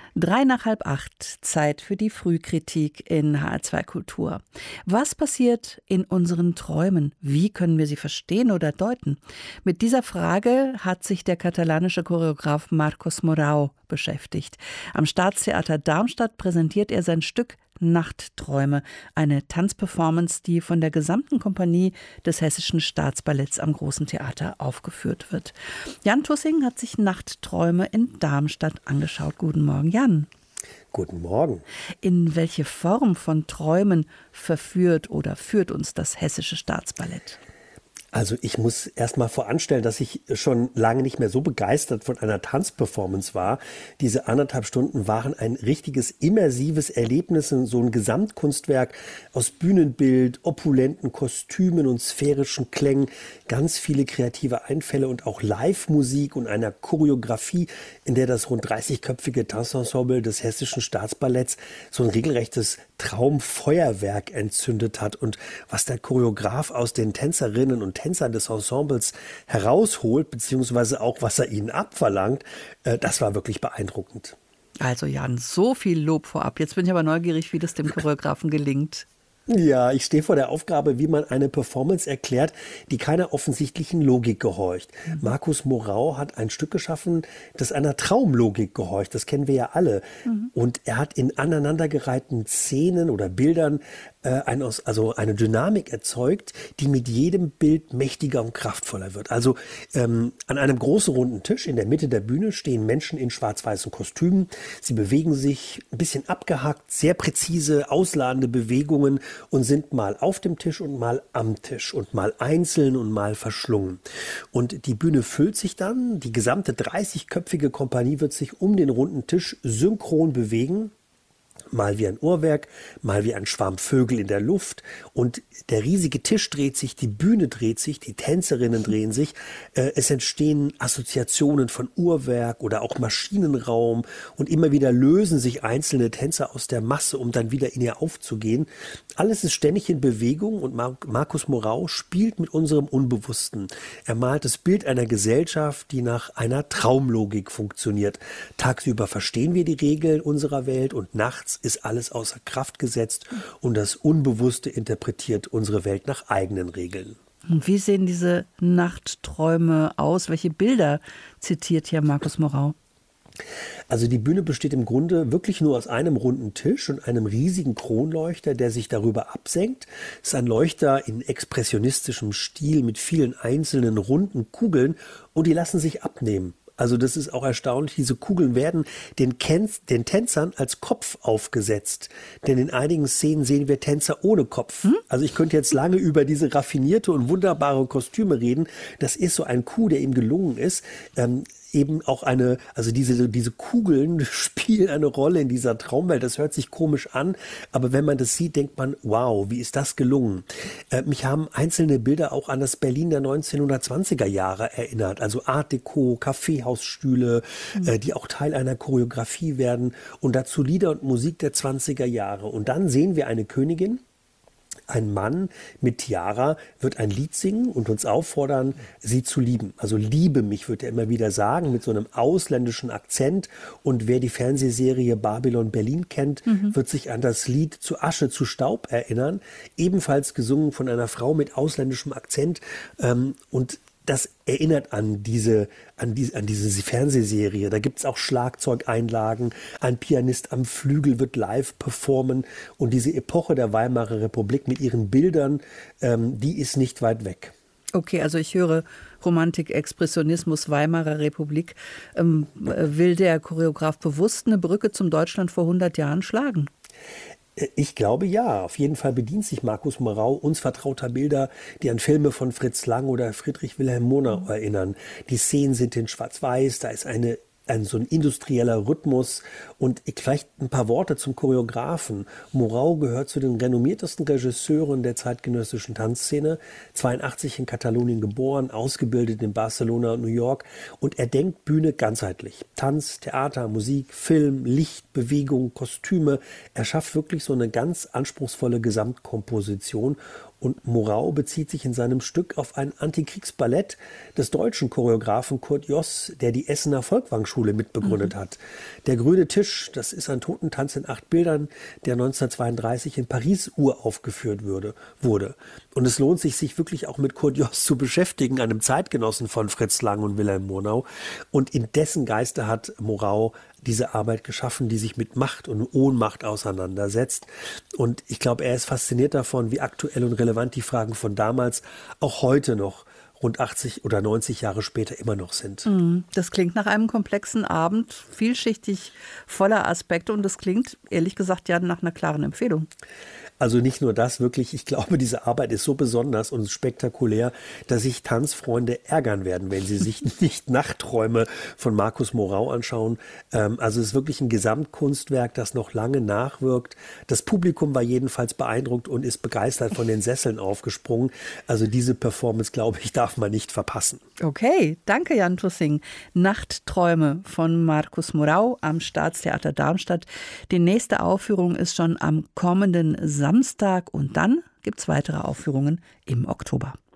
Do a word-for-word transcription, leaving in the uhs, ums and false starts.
Drei nach halb acht, Zeit für die Frühkritik in H R zwei Kultur. Was passiert in unseren Träumen? Wie können wir sie verstehen oder deuten? Mit dieser Frage hat sich der katalanische Choreograf Marcos Morau beschäftigt. Am Staatstheater Darmstadt präsentiert er sein Stück Nachtträume, eine Tanzperformance, die von der gesamten Kompanie des Hessischen Staatsballetts am Großen Theater aufgeführt wird. Jan Tussing hat sich Nachtträume in Darmstadt angeschaut. Guten Morgen, Jan. Guten Morgen. In welche Form von Träumen verführt oder führt uns das Hessische Staatsballett? Also ich muss erst mal voranstellen, dass ich schon lange nicht mehr so begeistert von einer Tanzperformance war. Diese anderthalb Stunden waren ein richtiges immersives Erlebnis, so ein Gesamtkunstwerk aus Bühnenbild, opulenten Kostümen und sphärischen Klängen, ganz viele kreative Einfälle und auch Live-Musik und einer Choreografie, in der das rund dreißigköpfige Tanzensemble des Hessischen Staatsballetts so ein regelrechtes Traumfeuerwerk entzündet hat. Und was der Choreograf aus den Tänzerinnen und Tänzern des Ensembles herausholt, beziehungsweise auch, was er ihnen abverlangt, äh, das war wirklich beeindruckend. Also Jan, so viel Lob vorab. Jetzt bin ich aber neugierig, wie das dem Choreografen gelingt. Ja, ich stehe vor der Aufgabe, wie man eine Performance erklärt, die keiner offensichtlichen Logik gehorcht. Mhm. Marcos Morau hat ein Stück geschaffen, das einer Traumlogik gehorcht. Das kennen wir ja alle. Mhm. Und er hat in aneinandergereihten Szenen oder Bildern äh, ein, also eine Dynamik erzeugt, die mit jedem Bild mächtiger und kraftvoller wird. Also ähm, an einem großen runden Tisch in der Mitte der Bühne stehen Menschen in schwarz-weißen Kostümen. Sie bewegen sich ein bisschen abgehackt, sehr präzise, ausladende Bewegungen und sind mal auf dem Tisch und mal am Tisch und mal einzeln und mal verschlungen. Und die Bühne füllt sich dann, die gesamte dreißigköpfige Kompanie wird sich um den runden Tisch synchron bewegen. Mal wie ein Uhrwerk, mal wie ein Schwarm Vögel in der Luft. Und der riesige Tisch dreht sich, die Bühne dreht sich, die Tänzerinnen drehen sich. Äh, es entstehen Assoziationen von Uhrwerk oder auch Maschinenraum. Und immer wieder lösen sich einzelne Tänzer aus der Masse, um dann wieder in ihr aufzugehen. Alles ist ständig in Bewegung und Mar- Marcos Morau spielt mit unserem Unbewussten. Er malt das Bild einer Gesellschaft, die nach einer Traumlogik funktioniert. Tagsüber verstehen wir die Regeln unserer Welt und nachts ist alles außer Kraft gesetzt und das Unbewusste interpretiert unsere Welt nach eigenen Regeln. Wie sehen diese Nachtträume aus? Welche Bilder zitiert hier Marcos Morau? Also die Bühne besteht im Grunde wirklich nur aus einem runden Tisch und einem riesigen Kronleuchter, der sich darüber absenkt. Es ist ein Leuchter in expressionistischem Stil mit vielen einzelnen runden Kugeln und die lassen sich abnehmen. Also das ist auch erstaunlich, diese Kugeln werden den, Ken- den Tänzern als Kopf aufgesetzt. Denn in einigen Szenen sehen wir Tänzer ohne Kopf. Hm? Also ich könnte jetzt lange über diese raffinierte und wunderbare Kostüme reden. Das ist so ein Coup, der ihm gelungen ist. Ähm, eben auch eine, also diese, diese Kugeln spielen eine Rolle in dieser Traumwelt. Das hört sich komisch an, aber wenn man das sieht, denkt man, wow, wie ist das gelungen? Äh, mich haben einzelne Bilder auch an das Berlin der neunzehnhundertzwanziger Jahre erinnert. Also Art Deco, Kaffeehausstühle, mhm. äh, die auch Teil einer Choreografie werden und dazu Lieder und Musik der zwanziger Jahre. Und dann sehen wir eine Königin. Ein Mann mit Tiara wird ein Lied singen und uns auffordern, sie zu lieben. Also liebe mich, wird er immer wieder sagen, mit so einem ausländischen Akzent. Und wer die Fernsehserie Babylon Berlin kennt, mhm. wird sich an das Lied Zu Asche, zu Staub erinnern. Ebenfalls gesungen von einer Frau mit ausländischem Akzent. Und das erinnert an diese, an diese, an diese Fernsehserie. Da gibt es auch Schlagzeugeinlagen. Ein Pianist am Flügel wird live performen. Und diese Epoche der Weimarer Republik mit ihren Bildern, ähm, die ist nicht weit weg. Okay, also ich höre Romantik, Expressionismus, Weimarer Republik. Ähm, will der Choreograf bewusst eine Brücke zum Deutschland vor hundert Jahren schlagen? Ich glaube ja, auf jeden Fall bedient sich Marcos Morau uns vertrauter Bilder, die an Filme von Fritz Lang oder Friedrich Wilhelm Murnau erinnern. Die Szenen sind in Schwarz-Weiß, da ist eine ein so ein industrieller Rhythmus und vielleicht ein paar Worte zum Choreografen. Morau gehört zu den renommiertesten Regisseuren der zeitgenössischen Tanzszene, zweiundachtzig in Katalonien geboren, ausgebildet in Barcelona und New York und er denkt Bühne ganzheitlich. Tanz, Theater, Musik, Film, Licht, Bewegung, Kostüme. Er schafft wirklich so eine ganz anspruchsvolle Gesamtkomposition Und Morau bezieht sich in seinem Stück auf ein Antikriegsballett des deutschen Choreografen Kurt Joss, der die Essener Volkwang-Schule mitbegründet mhm. hat. Der grüne Tisch, das ist ein Totentanz in acht Bildern, der neunzehnhundertzweiunddreißig in Paris uraufgeführt würde, wurde. Und es lohnt sich, sich wirklich auch mit Kurt Joss zu beschäftigen, einem Zeitgenossen von Fritz Lang und Wilhelm Murnau. Und in dessen Geiste hat Morau diese Arbeit geschaffen, die sich mit Macht und Ohnmacht auseinandersetzt. Und ich glaube, er ist fasziniert davon, wie aktuell und relevant die Fragen von damals auch heute noch rund achtzig oder neunzig Jahre später immer noch sind. Das klingt nach einem komplexen Abend, vielschichtig, voller Aspekte und das klingt, ehrlich gesagt, ja nach einer klaren Empfehlung. Also nicht nur das, wirklich, ich glaube, diese Arbeit ist so besonders und spektakulär, dass sich Tanzfreunde ärgern werden, wenn sie sich nicht Nachtträume von Markus Morau anschauen. Ähm, also es ist wirklich ein Gesamtkunstwerk, das noch lange nachwirkt. Das Publikum war jedenfalls beeindruckt und ist begeistert von den Sesseln aufgesprungen. Also diese Performance, glaube ich, darf man nicht verpassen. Okay, danke Jan Tussing. Nachtträume von Markus Morau am Staatstheater Darmstadt. Die nächste Aufführung ist schon am kommenden Samstag und dann gibt es weitere Aufführungen im Oktober.